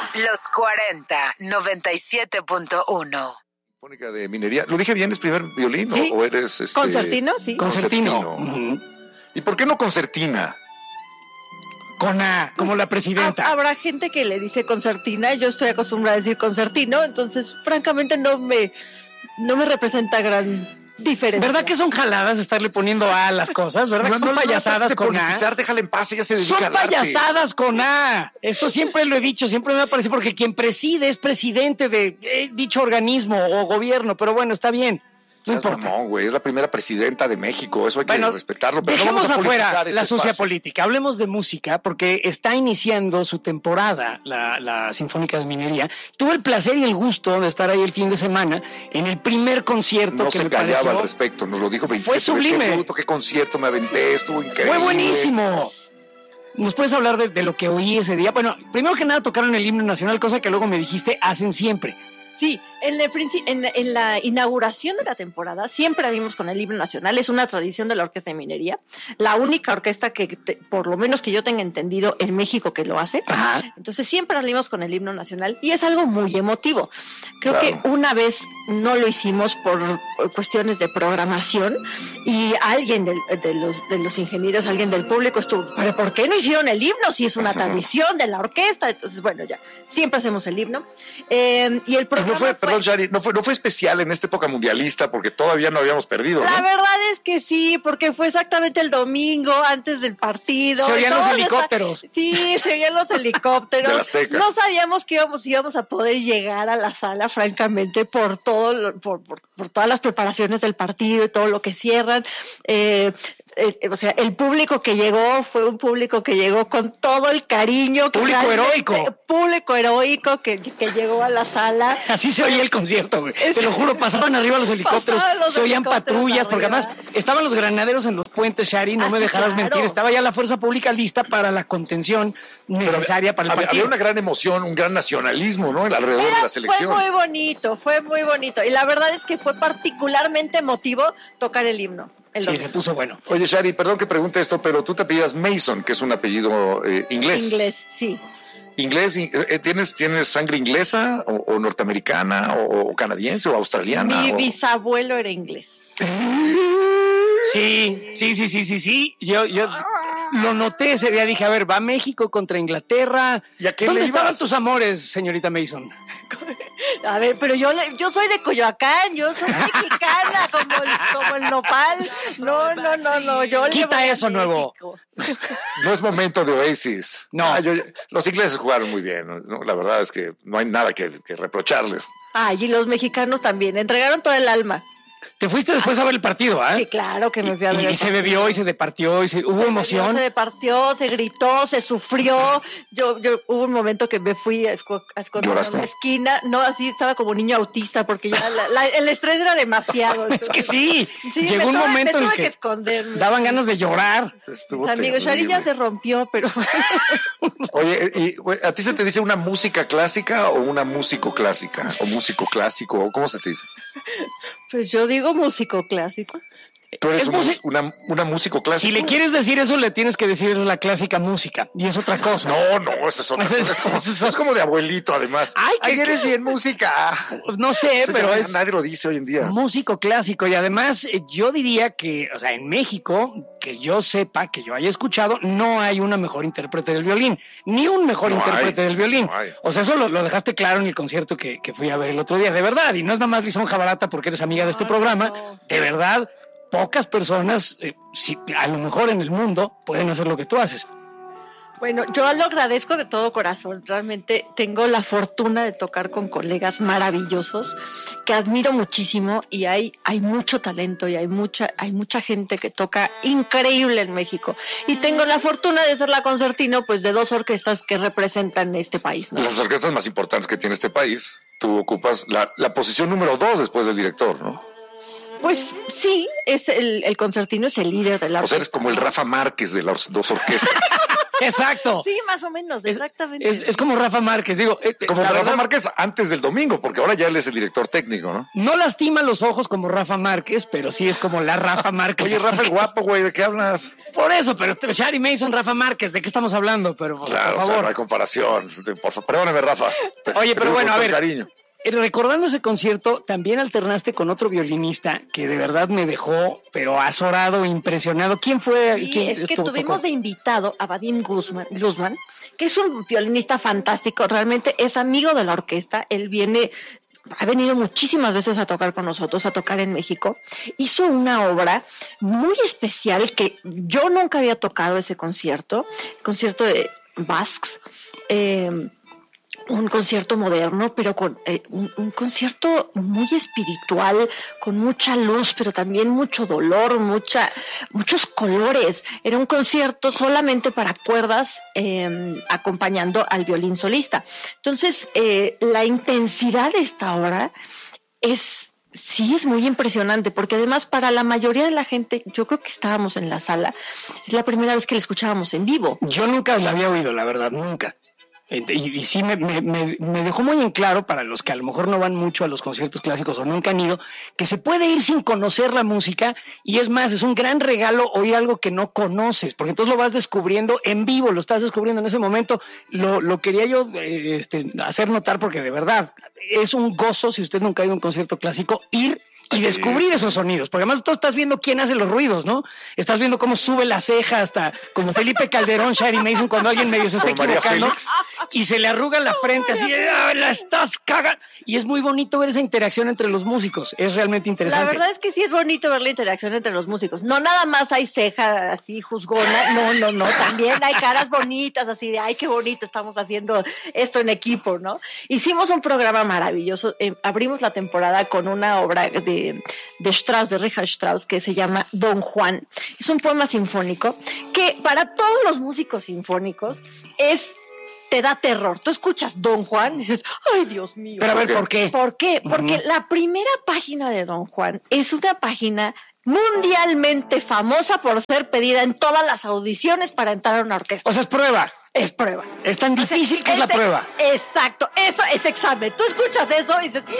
Los 40, 97.1. Sinfónica de Minería. ¿Lo dije bien? ¿Es primer violín? Sí. ¿O eres Concertino, sí. Concertino. ¿Y por qué no concertina? Con A, como la presidenta. Habrá gente que le dice concertina, yo estoy acostumbrada a decir concertino, entonces francamente no me representa gran diferencia. ¿Verdad que son jaladas estarle poniendo A a las cosas? ¿Verdad que son payasadas con A? Déjala en paz, ella se dedica Son al arte. payasadas con A. Eso siempre lo he dicho, siempre me ha parecido, porque quien preside es presidente de dicho organismo o gobierno, pero bueno, está bien. No importa. No, güey, es la primera presidenta de México, eso hay que respetarlo. Pero Dejemos no vamos a afuera politizar la este sucia espacio. política, hablemos de música, porque está iniciando su temporada la Sinfónica de Minería. Tuve el placer y el gusto de estar ahí el fin de semana en el primer concierto No que se me callaba pareció. al respecto, nos lo dijo 27 Fue sublime. veces. Qué bruto, qué concierto me aventé, estuvo increíble. Fue buenísimo. ¿Nos puedes hablar de lo que oí ese día? Bueno, primero que nada tocaron el himno nacional, cosa que luego me dijiste hacen siempre. Sí, en la inauguración de la temporada siempre abrimos con el himno nacional, es una tradición de la Orquesta de Minería, la única orquesta que, por lo menos que yo tenga entendido, en México que lo hace. Ajá. Entonces siempre abrimos con el himno nacional y es algo muy emotivo. Creo Claro. que una vez no lo hicimos por cuestiones de programación y alguien de los ingenieros, alguien del público estuvo, ¿pero por qué no hicieron el himno si es una tradición de la orquesta? Entonces, bueno, ya, siempre hacemos el himno. Y el programa Perdón, Shari, no fue especial en esta época mundialista porque todavía no habíamos perdido, La ¿no? verdad es que sí, porque fue exactamente el domingo antes del partido. Se oían los Todo helicópteros. Sí, se oían los helicópteros. Del Azteca. No sabíamos que íbamos a poder llegar a la sala, francamente, por todas las preparaciones del partido y todo lo que cierran. O sea, el público que llegó fue un público que llegó con todo el cariño. Público heroico. Público heroico que llegó a la sala. Así se oía el concierto, güey. Te lo juro, pasaban arriba los helicópteros, Pasaban los se oían helicópteros patrullas, porque arriba. además estaban los granaderos en los puentes, Shari, no Ah, me sí, dejarás claro. mentir, estaba ya la fuerza pública lista para la contención necesaria para el Había partido. una gran emoción, un gran nacionalismo, ¿no? Alrededor de la selección. Fue muy bonito. Y la verdad es que fue particularmente emotivo tocar el himno. Sí, se puso bueno. Oye, Shari, perdón que pregunte esto, pero tú te apellidas Mason, que es un apellido inglés. Inglés, sí. ¿Inglés? ¿Tienes sangre inglesa o norteamericana o canadiense o australiana? Mi o... bisabuelo era inglés. Sí. Yo lo noté ese día, dije, a ver, va México contra Inglaterra. ¿Y a qué ¿Dónde le estaban ibas? tus amores, señorita Mason? A ver, pero yo soy de Coyoacán, yo soy mexicana, como el nopal. No. Yo le Quita voy a eso, nuevo. México. No es momento de Oasis. No. Los ingleses jugaron muy bien, ¿no? La verdad es que no hay nada que reprocharles. Ay, y los mexicanos también, entregaron todo el alma. Te fuiste después a ver el partido, ¿ah? Sí, claro que me fui a ver. Y se bebió y se departió y hubo emoción. Se departió, se gritó, se sufrió. Yo hubo un momento que me fui a esconder en ¿Lloraste? una esquina. No, así estaba como niño autista porque ya el estrés era demasiado. Es que sí, Sí, llegó un momento en tuve el que esconderme. daban ganas de llorar. Estuvo Mis amigos, Shari ya terrible. se rompió, pero Oye, ¿a ti se te dice una música clásica o una músico clásica? ¿O músico clásico? ¿O cómo se te dice? pues yo digo músico clásico. Tú eres Es una músico clásico. Si le quieres decir eso, le tienes que decir es la clásica música. Y es otra cosa. No, eso es otra Ese es- cosa. Es como, ese es- es como de abuelito, además. Ay, Ay, eres bien música. No sé, Eso pero ya es nadie lo dice hoy en día. músico clásico. Y además, yo diría que, o sea, en México, que yo sepa, que yo haya escuchado, no hay una mejor intérprete del violín. Ni un mejor No intérprete hay, del violín. no hay. O sea, eso lo dejaste claro en el concierto que fui a ver el otro día. De verdad. Y no es nada más lisonja barata porque eres amiga de este programa. no. De verdad, pocas personas, a lo mejor en el mundo, pueden hacer lo que tú haces. Bueno, yo lo agradezco de todo corazón. Realmente tengo la fortuna de tocar con colegas maravillosos que admiro muchísimo y hay mucho talento y hay mucha gente que toca increíble en México. Y tengo la fortuna de ser la concertino pues de dos orquestas que representan este país, ¿no? Las orquestas más importantes que tiene este país, tú ocupas la posición número 2 después del director, ¿no? Pues sí, es el concertino es el líder de la O sea, orquesta. eres como el Rafa Márquez de las dos orquestas. Exacto. Sí, más o menos, exactamente. Es como Rafa Márquez, digo. Como la Rafa verdad, Márquez antes del domingo, porque ahora ya él es el director técnico, ¿no? no lastima los ojos como Rafa Márquez, pero sí es como la Rafa Márquez. Oye, Rafa es guapo, güey, ¿de qué hablas? Por eso, pero Shari Mason, Rafa Márquez, ¿de qué estamos hablando? Pero Claro, por o sea, favor. no hay comparación. Por favor, perdóname, Rafa. Oye, Te pero digo bueno, con a ver. cariño. Recordando ese concierto, también alternaste con otro violinista que de verdad me dejó, pero azorado, impresionado. ¿Quién fue? Sí, ¿Quién es que estuvo- tuvimos tocó? de invitado a Vadim Guzmán, que es un violinista fantástico, realmente es amigo de la orquesta, ha venido muchísimas veces a tocar con nosotros, a tocar en México. Hizo una obra muy especial que yo nunca había tocado ese concierto, el concierto de Basques, un concierto moderno, pero con un concierto muy espiritual, con mucha luz, pero también mucho dolor, muchos colores. Era un concierto solamente para cuerdas, acompañando al violín solista. Entonces, la intensidad de esta obra sí es muy impresionante, porque además para la mayoría de la gente, yo creo que estábamos en la sala, es la primera vez que la escuchábamos en vivo. Yo nunca la había oído, la verdad, nunca. Y sí me dejó muy en claro, para los que a lo mejor no van mucho a los conciertos clásicos o nunca han ido, que se puede ir sin conocer la música, y es más, es un gran regalo oír algo que no conoces, porque entonces lo vas descubriendo en vivo, lo estás descubriendo en ese momento. Lo quería yo hacer notar, porque de verdad es un gozo, si usted nunca ha ido a un concierto clásico, ir y descubrir esos sonidos, porque además tú estás viendo quién hace los ruidos, ¿no? Estás viendo cómo sube la ceja, hasta como Felipe Calderón, Shari Mason, cuando alguien medio se está Como María equivocando Félix. y se le arruga la frente así, la estás cagando. Y es muy bonito ver esa interacción entre los músicos, es realmente interesante. La verdad es que sí es bonito ver la interacción entre los músicos. No nada más hay ceja así juzgona, no, también hay caras bonitas así de, ay, qué bonito, estamos haciendo esto en equipo, ¿no? Hicimos un programa maravilloso, abrimos la temporada con una obra de Strauss, de Richard Strauss, que se llama Don Juan. Es un poema sinfónico que para todos los músicos sinfónicos te da terror. Tú escuchas Don Juan y dices, ay, Dios mío. Pero a ver, ¿por qué? ¿Por qué? Porque la primera página de Don Juan es una página mundialmente famosa por ser pedida en todas las audiciones para entrar a una orquesta. O sea, es prueba. Es prueba. Es tan difícil que es la prueba. Exacto, eso es examen. Tú escuchas eso y dices...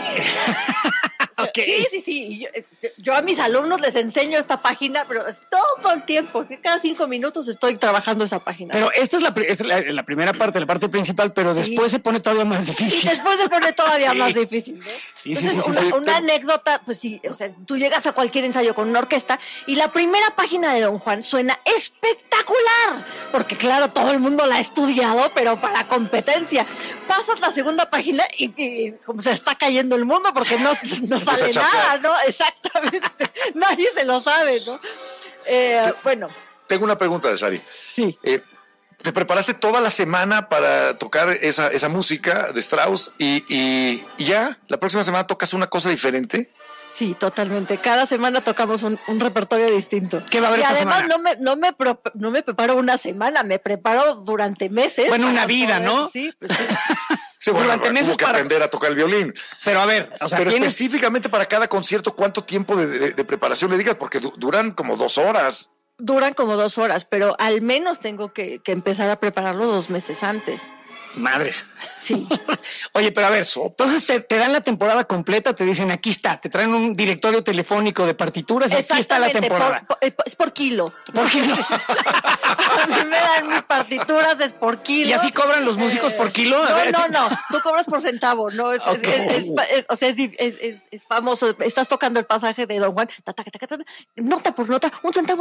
Okay. Sí. Y yo a mis alumnos les enseño esta página, pero es todo el tiempo. Cada 5 minutos estoy trabajando esa página. Pero esta es la primera parte, la parte principal, pero después se pone todavía más Y difícil. después se pone todavía Sí. más difícil, ¿no? Sí, Entonces, sí. una anécdota, pues sí, o sea, tú llegas a cualquier ensayo con una orquesta y la primera página de Don Juan suena espectacular, porque claro, todo el mundo la ha estudiado, pero para competencia. Pasas la segunda página y como se está cayendo el mundo porque no sale nada, ¿no? Exactamente. Nadie se lo sabe, ¿no? Bueno, Tengo una pregunta de Shari. sí. ¿Te preparaste toda la semana para tocar esa música de Strauss y ya la próxima semana tocas una cosa diferente? Sí, totalmente. Cada semana tocamos un repertorio distinto. ¿Qué va a haber y esta además semana? no me preparo una semana, me preparo durante meses. Bueno, una para vida, poder- ¿no? Sí, pues sí. Sí, bueno, Durante meses tuvo que para- aprender a tocar el violín. Pero a ver, o sea, Pero tienes... específicamente para cada concierto, ¿cuánto tiempo de preparación le digas? Porque duran como 2 horas. Duran como 2 horas, pero al menos tengo que empezar a prepararlo 2 meses antes. Madres. Sí. Oye, pero a ver, entonces te dan la temporada completa, te dicen, aquí está, te traen un directorio telefónico de partituras y aquí está la Exactamente, temporada. es por kilo. ¿Por qué no? A mí me dan mis partituras, es por kilo. ¿Y así cobran los músicos por kilo? A ver. No, tú cobras por centavo, no, Ok. o sea, es famoso, estás tocando el pasaje de Don Juan, nota por nota, un centavo.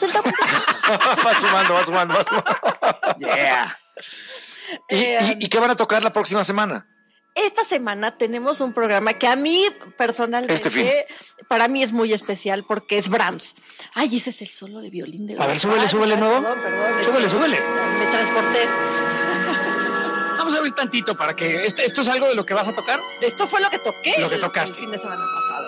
Va sumando. Yeah. ¿Y qué van a tocar la próxima semana? Esta semana tenemos un programa que a mí personalmente, Este fin. para mí es muy especial porque es Brahms. Ay, ese es el solo de violín de Don A ver, Juan. súbele nuevo. Perdón. Súbele. Me transporté. Vamos a ver tantito para que... ¿Esto es algo de lo que vas a tocar? Esto fue lo que toqué. Lo que tocaste. El fin de semana pasado.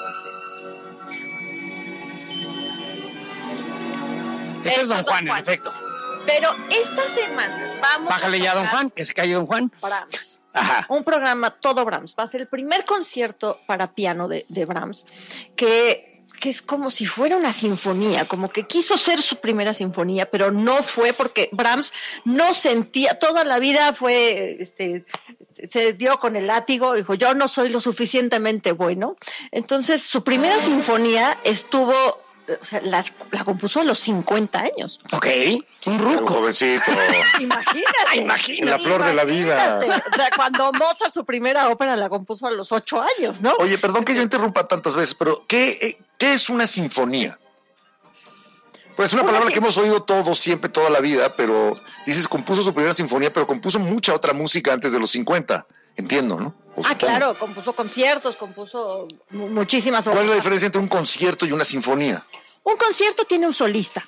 Este es Don Juan, en efecto. Pero esta semana vamos Bájale a ya a Don tocar Juan, que se calle Don Juan. Brahms. Ajá. Un programa todo Brahms. Va a ser el primer concierto para piano de Brahms, que que es como si fuera una sinfonía, como que quiso ser su primera sinfonía, pero no fue porque Brahms no sentía, toda la vida fue, se dio con el látigo, dijo, yo no soy lo suficientemente bueno. Entonces, su primera sinfonía estuvo, o sea, la compuso a los 50 años. Ok, un ruco. Un jovencito. Imagínate. La flor de la vida. O sea, cuando Mozart su primera ópera la compuso a los 8 años, ¿no? Oye, perdón que yo interrumpa tantas veces, pero ¿qué es una sinfonía? Pues es una palabra que hemos oído todos, siempre, toda la vida, pero dices, compuso su primera sinfonía, pero compuso mucha otra música antes de los 50. Entiendo, ¿no? Claro, compuso conciertos, compuso muchísimas obras. ¿Cuál es la diferencia entre un concierto y una sinfonía? Un concierto tiene un solista.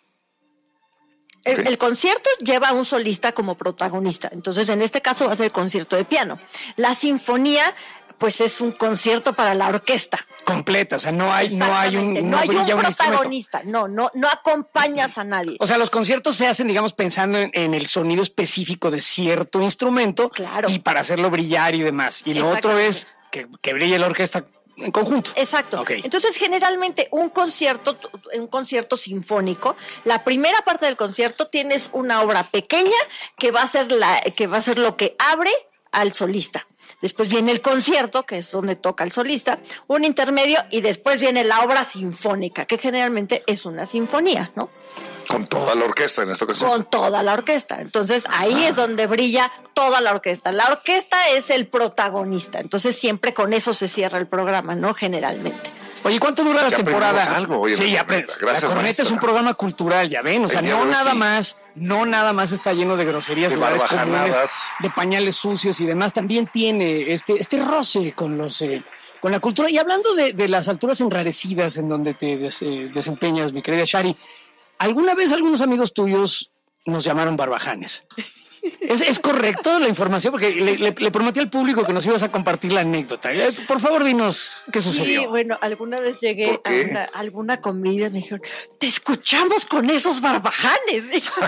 El concierto lleva a un solista como protagonista. Entonces, en este caso va a ser el concierto de piano. La sinfonía, pues es un concierto para la orquesta. Completa, o sea, no hay un protagonista, no acompañas a nadie. O sea, los conciertos se hacen, digamos, pensando en el sonido específico de cierto instrumento, claro, y para hacerlo brillar y demás. Y lo otro es que brille la orquesta en conjunto. Exacto. Okay. Entonces, generalmente un concierto sinfónico, la primera parte del concierto tienes una obra pequeña que va a ser lo que abre al solista. Después viene el concierto, que es donde toca el solista, un intermedio, y después viene la obra sinfónica, que generalmente es una sinfonía, ¿no? Con toda la orquesta en esta ocasión. Con toda la orquesta. Entonces, ahí es donde brilla toda la orquesta. La orquesta es el protagonista. Entonces, siempre con eso se cierra el programa, ¿no? Generalmente. Oye, ¿cuánto dura la temporada? Algo, oye, sí, gracias, la Corneta maestra. es un programa cultural, ya ven, o sea, no nada más está lleno de groserías, de lugares comunes, barbajanadas, de pañales sucios y demás, también tiene este roce con con la cultura. Y hablando de las alturas enrarecidas en donde te desempeñas, mi querida Shari, ¿alguna vez algunos amigos tuyos nos llamaron barbajanes? ¿Es correcto la información? Porque le prometí al público que nos ibas a compartir la anécdota. Por favor, dinos qué sucedió. Sí, bueno, alguna vez llegué a alguna comida y me dijeron, te escuchamos con esos barbajanes.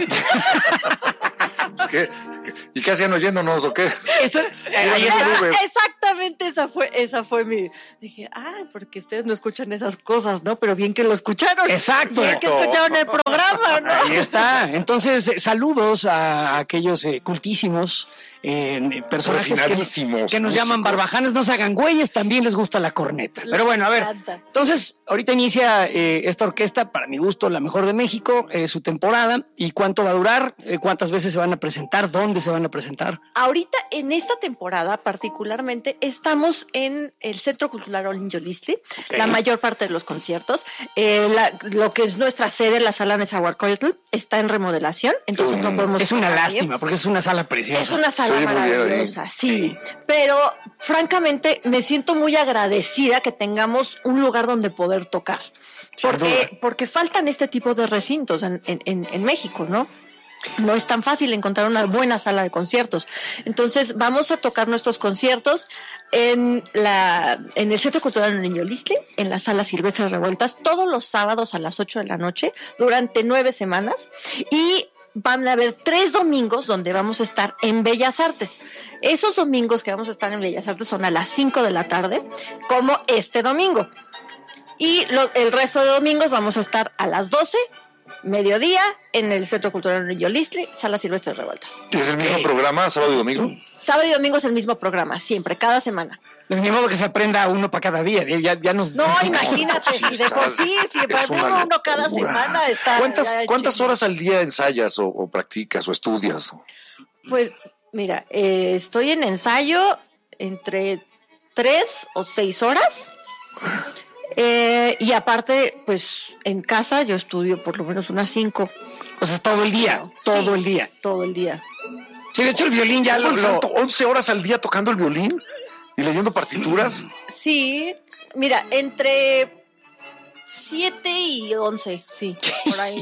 ¿Y qué hacían oyéndonos o qué? Exactamente, esa fue mi... Dije, porque ustedes no escuchan esas cosas, ¿no? Pero bien que lo escucharon. Exacto. Bien que escucharon el programa, ¿no? Ahí está. Entonces, saludos a aquellos cultísimos personajes que nos llaman barbajanes. No se hagan güeyes, también les gusta la corneta. Pero bueno, a ver, entonces ahorita inicia esta orquesta, para mi gusto la mejor de México, su temporada. ¿Y cuánto va a durar? ¿Cuántas veces se van a presentar? ¿Dónde se van a presentar? Ahorita en esta temporada particularmente estamos en el Centro Cultural Olin Yolistli, la mayor parte de los conciertos. Lo que es nuestra sede, la sala Nezahualcóyotl, está en remodelación, entonces no podemos... Es una lástima, porque es una sala preciosa. Es una sala maravillosa, sí. Pero francamente me siento muy agradecida que tengamos un lugar donde poder tocar. Porque faltan este tipo de recintos en México, ¿no? No es tan fácil encontrar una buena sala de conciertos. Entonces vamos a tocar nuestros conciertos en el Centro Cultural Olin Yolistli, en la Sala Silvestre Revueltas, todos los sábados a las 8 de la noche, durante 9 semanas. Y van a haber 3 domingos donde vamos a estar en Bellas Artes. Esos domingos que vamos a estar en Bellas Artes son a las 5 de la tarde, como este domingo. Y el resto de domingos vamos a estar a las 12, mediodía, en el Centro Cultural Olin Yolistli, Sala Silvestre Revueltas. ¿Es el mismo programa, sábado y domingo? Sábado y domingo es el mismo programa, siempre, cada semana. Ni modo que se aprenda uno para cada día. Ya nos... No, imagínate, si de por sí, si aprendo uno cada semana está... ¿Cuántas horas al día ensayas o practicas o estudias? Pues, mira, estoy en ensayo entre 3 o 6 horas. Y aparte, pues, en casa yo estudio por lo menos unas 5. O sea, todo el día, todo el día. Todo el día. Sí, de hecho el violín ya lo... 11 horas al día tocando el violín y leyendo partituras. Sí, mira, entre 7 y 11, sí, por ahí.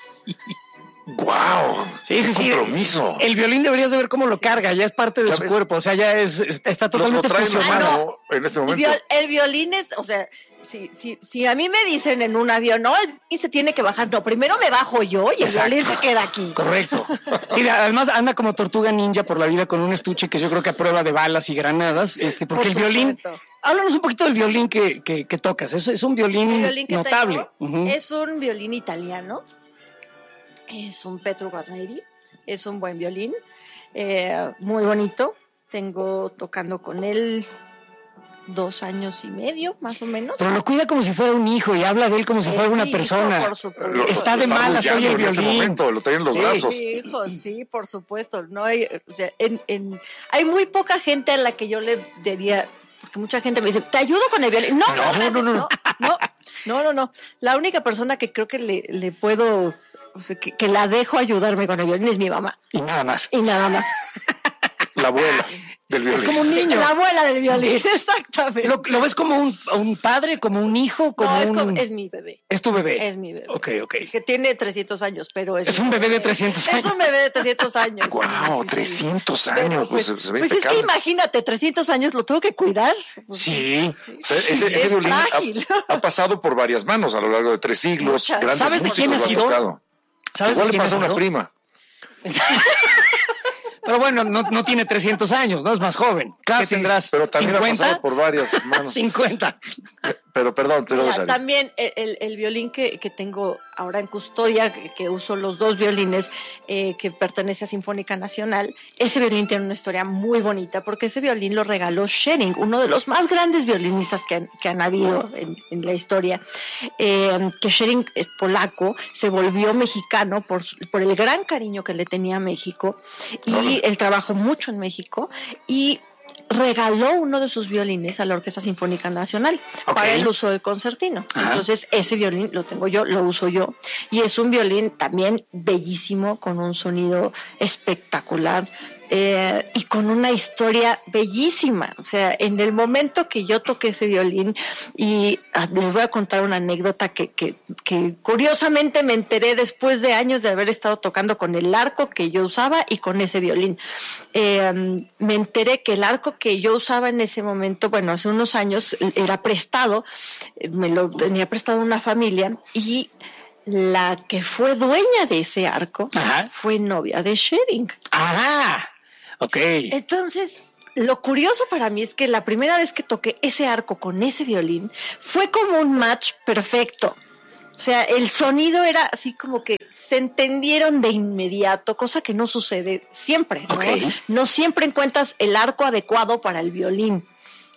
¡Guau! Sí, compromiso. El violín deberías de ver cómo lo carga, ya es parte de su cuerpo, o sea, ya está totalmente funcionando en este momento. El violín es, o sea, si a mí me dicen en un avión, no, el violín se tiene que bajar, no, primero me bajo yo y el violín se queda aquí. Correcto. Sí, además anda como tortuga ninja por la vida con un estuche que yo creo que a prueba de balas y granadas, porque el violín Háblanos un poquito del violín que tocas. Es un violín, El violín que notable. tengo es un violín italiano. Es un Petru Guarneri. Es un buen violín. Muy bonito. Tengo tocando con él 2 años y medio, más o menos. Pero lo cuida como si fuera un hijo y habla de él como si fuera una persona. Por supuesto. Está de malas hoy el en este violín. momento, lo traen en los brazos. Sí, hijo, sí, por supuesto. No hay, o sea, hay muy poca gente a la que yo le diría, porque mucha gente me dice, ¿te ayudo con el violín? No. La única persona que creo que le puedo, o sea, que la dejo ayudarme con el violín es mi mamá. Y nada más. La abuela del violín. Es como un niño. La abuela del violín, exactamente. ¿Lo ves como un padre, como un hijo? Como es mi bebé. ¿Es tu bebé? Es mi bebé. Ok. Que tiene 300 años, pero es un bebé de 300 años. Es un bebé de 300 años. Wow, sí. 300 Pero, años. Pues se ve es que impecable. imagínate, 300 años, ¿lo tengo que cuidar? Sí. O sea, ese Es violín frágil. ha pasado por varias manos a lo largo de 3 siglos. Muchas. Grandes ¿Sabes de músicos quién ha lo han sido? tocado. ¿Sabes Igual de le quién pasó a es, una no? prima. Pero bueno, no tiene 300 años, ¿no? Es más joven. Casi, ¿Qué tendrás? pero también 50? ha pasado por varias manos. 50. Pero perdón, Mira, Shari. también el violín que tengo ahora en custodia, que uso los 2 violines, que pertenece a Sinfónica Nacional, ese violín tiene una historia muy bonita, porque ese violín lo regaló Schering, uno de los más grandes violinistas que han habido en la historia. Que Schering es polaco, se volvió mexicano por el gran cariño que le tenía a México, y él trabajó mucho en México, y regaló uno de sus violines a la Orquesta Sinfónica Nacional para el uso del concertino. Ajá. Entonces, ese violín lo tengo yo, lo uso yo. Y es un violín también bellísimo, con un sonido espectacular y con una historia bellísima. O sea, en el momento que yo toqué ese violín, y les voy a contar una anécdota que curiosamente me enteré después de años de haber estado tocando con el arco que yo usaba y con ese violín. Me enteré que el arco que yo usaba en ese momento, bueno, hace unos años, era prestado, me lo tenía prestado una familia, y la que fue dueña de ese arco fue novia de Schering. Ah, ok. Entonces, lo curioso para mí es que la primera vez que toqué ese arco con ese violín fue como un match perfecto. O sea, el sonido era así como que se entendieron de inmediato, cosa que no sucede siempre, ¿no? Okay. No siempre encuentras el arco adecuado para el violín.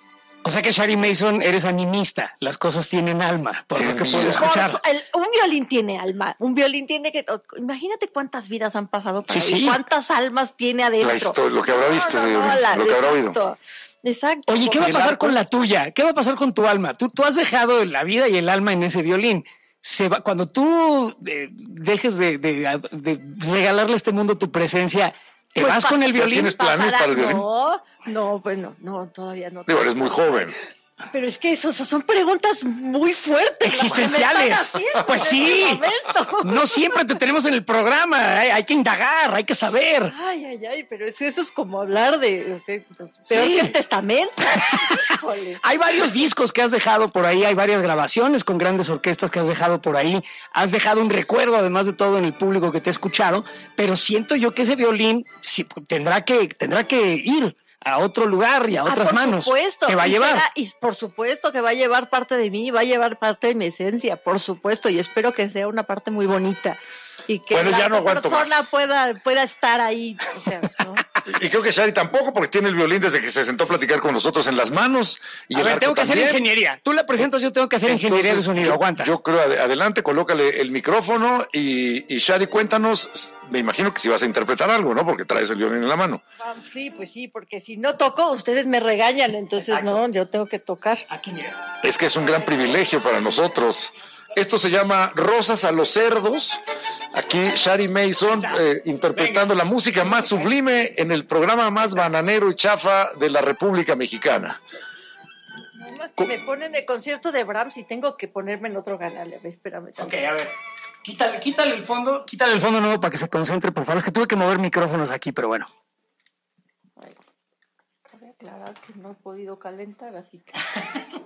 O sea que Shari Mason, eres animista. Las cosas tienen alma, por lo que puedo escuchar. Un violín tiene alma. Un violín tiene que... Imagínate cuántas vidas han pasado para Sí, él, sí. cuántas almas tiene adentro. La historia, lo que habrá visto ese violín, lo que habrá oído. Exacto. Oye, ¿qué va a ¿El pasar arco? con la tuya? ¿Qué va a pasar con tu alma? Tú has dejado la vida y el alma en ese violín. Cuando tú dejes de regalarle a este mundo tu presencia, ¿te Pues vas con el violín? ¿Tienes planes para el violín? No, pues no, todavía no. Digo, eres muy joven. Pero es que eso son preguntas muy fuertes. Existenciales. las que me están haciendo Pues en sí. este momento. No siempre te tenemos en el programa. Hay que indagar, hay que saber. Ay, pero eso es como hablar de peor Sí. que el testamento. Híjole. Hay varios discos que has dejado por ahí, hay varias grabaciones con grandes orquestas que has dejado por ahí. Has dejado un recuerdo, además de todo, en el público que te ha escuchado. Pero siento yo que ese violín sí, tendrá que ir a otro lugar y a otras manos. Por supuesto. Te va a llevar. Y por supuesto que va a llevar parte de mí, va a llevar parte de mi esencia, por supuesto. Y espero que sea una parte muy bonita. Y que Bueno, la ya no aguanto persona más. pueda estar ahí. O sea, ¿no? Y creo que Shari tampoco, porque tiene el violín desde que se sentó a platicar con nosotros en las manos. Y A el ver, arco tengo que hacer también. ingeniería. Tú la presentas, yo tengo que hacer ingeniería de Entonces, sonido. Aguanta. Yo creo, adelante, colócale el micrófono y Shari, cuéntanos, me imagino que si vas a interpretar algo, ¿no? Porque traes el violín en la mano. Sí, pues sí, porque si no toco, ustedes me regañan, entonces no, yo tengo que tocar. Aquí, mira. Es que es un gran privilegio para nosotros. Esto se llama Rosas a los Cerdos. Aquí Shari Mason interpretando la música más sublime en el programa más bananero y chafa de la República Mexicana. Nada más que me ponen el concierto de Brahms y tengo que ponerme en otro canal. A ver, espérame. Ok, a ver. Quítale el fondo nuevo para que se concentre, por favor. Es que tuve que mover micrófonos aquí, pero bueno. Voy a aclarar que no he podido calentar, así que...